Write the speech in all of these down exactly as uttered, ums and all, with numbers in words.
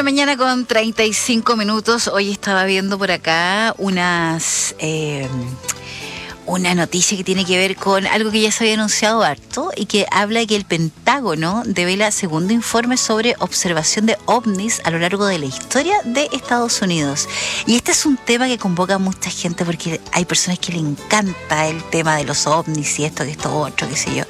la mañana con treinta y cinco minutos. Hoy estaba viendo por acá unas... Eh, una noticia que tiene que ver con algo que ya se había anunciado harto y que habla de que el Pentágono devela segundo informe sobre observación de ovnis a lo largo de la historia de Estados Unidos. Y este es un tema que convoca a mucha gente porque hay personas que le encanta el tema de los ovnis y esto, que esto, otro, qué sé yo.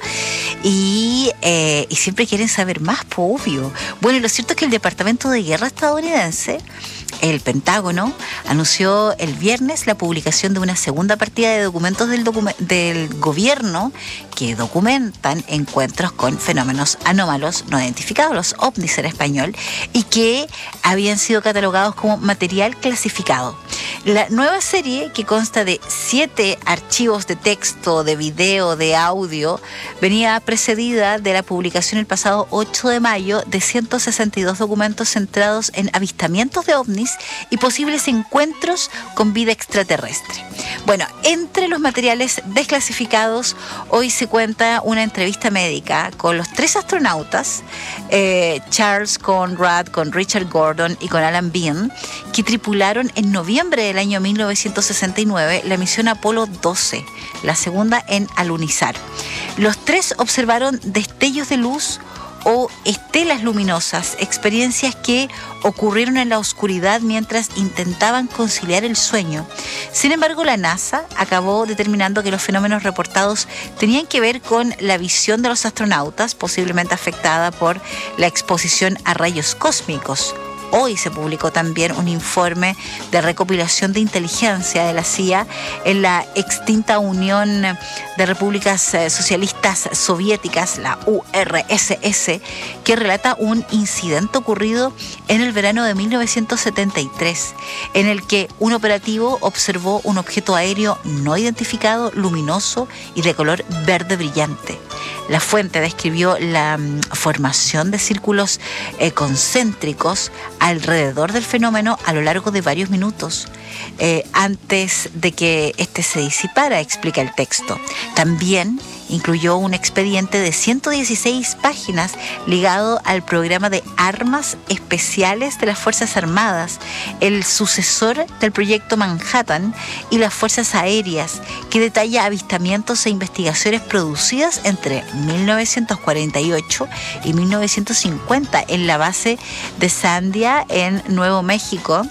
Y, eh, y siempre quieren saber más, pues obvio. Bueno, y lo cierto es que el Departamento de Guerra estadounidense, el Pentágono, anunció el viernes la publicación de una segunda partida de documentos del, docu- del gobierno que documentan encuentros con fenómenos anómalos no identificados, los ovnis en español, y que habían sido catalogados como material clasificado. La nueva serie, que consta de siete archivos de texto, de video, de audio, venía precedida de la publicación el pasado ocho de mayo de ciento sesenta y dos documentos centrados en avistamientos de ovnis y posibles encuentros con vida extraterrestre. Bueno, entre los materiales desclasificados, hoy se cuenta una entrevista médica con los tres astronautas, eh, Charles Conrad, con Richard Gordon y con Alan Bean, que tripularon en noviembre del año mil novecientos sesenta y nueve la misión Apolo doce, la segunda en alunizar. Los tres observaron destellos de luz o estelas luminosas, experiencias que ocurrieron en la oscuridad mientras intentaban conciliar el sueño. Sin embargo, la NASA acabó determinando que los fenómenos reportados tenían que ver con la visión de los astronautas, posiblemente afectada por la exposición a rayos cósmicos. Hoy se publicó también un informe de recopilación de inteligencia de la C I A en la extinta Unión de Repúblicas Socialistas Soviéticas, la U R S S, que relata un incidente ocurrido en el verano de mil novecientos setenta y tres, en el que un operativo observó un objeto aéreo no identificado, luminoso y de color verde brillante. La fuente describió la um, formación de círculos eh, concéntricos alrededor del fenómeno a lo largo de varios minutos, eh, antes de que este se disipara, explica el texto. También incluyó un expediente de ciento dieciséis páginas ligado al programa de armas especiales de las Fuerzas Armadas, el sucesor del proyecto Manhattan, y las Fuerzas Aéreas, que detalla avistamientos e investigaciones producidas entre mil novecientos cuarenta y ocho y mil novecientos cincuenta en la base de Sandia en Nuevo México,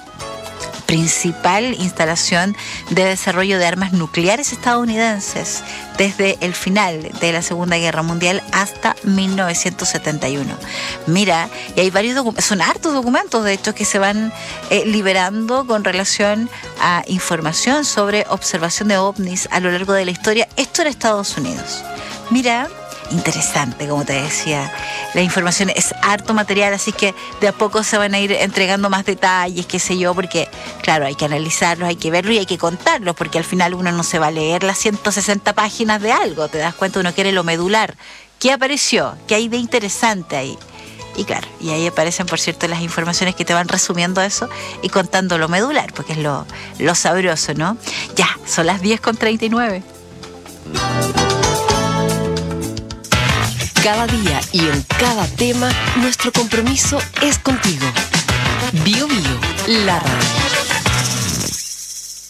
principal instalación de desarrollo de armas nucleares estadounidenses desde el final de la Segunda Guerra Mundial hasta mil novecientos setenta y uno. Mira, y hay varios documentos, son hartos documentos de hecho que se van eh, liberando con relación a información sobre observación de ovnis a lo largo de la historia. Esto en Estados Unidos. Mira, interesante, como te decía. La información es harto material, así que de a poco se van a ir entregando más detalles, qué sé yo, porque, claro, hay que analizarlos, hay que verlos y hay que contarlos, porque al final uno no se va a leer las ciento sesenta páginas de algo, te das cuenta, uno quiere lo medular. ¿Qué apareció? ¿Qué hay de interesante ahí? Y claro, y ahí aparecen, por cierto, las informaciones que te van resumiendo eso y contando lo medular, porque es lo, lo sabroso, ¿no? Ya, son las diez con treinta y nueve. Cada día y en cada tema, nuestro compromiso es contigo. Bio Bio, la radio.